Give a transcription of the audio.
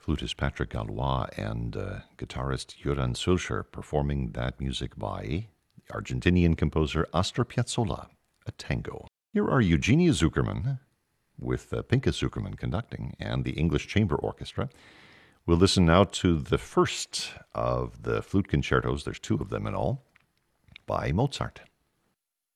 Flutist Patrick Galois and guitarist Göran Sulcher performing that music by the Argentinian composer Astor Piazzolla, a tango. Here are Eugenia Zuckerman with Pinka Zuckerman conducting and the English Chamber Orchestra. We'll listen now to the first of the flute concertos, there's two of them in all, by Mozart.